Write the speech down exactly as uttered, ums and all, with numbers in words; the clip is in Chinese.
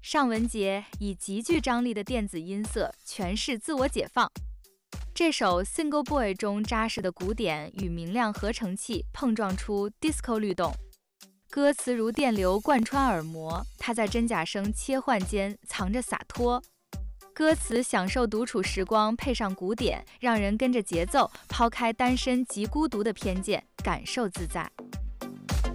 尚雯婕以极具张力的电子音色诠释自我解放。这首《Single Boy》中扎实的鼓点与明亮合成器碰撞出 disco 律动，歌词如电流贯穿耳膜，它在真假声切换间藏着洒脱。歌词享受独处时光，配上鼓点，让人跟着节奏，抛开单身及孤独的偏见，感受自在。